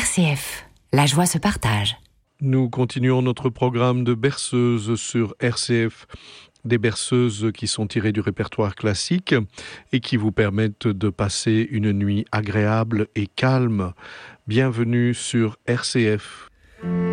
RCF, la joie se partage. Nous continuons notre programme de berceuses sur RCF. Des berceuses qui sont tirées du répertoire classique et qui vous permettent de passer une nuit agréable et calme. Bienvenue sur RCF.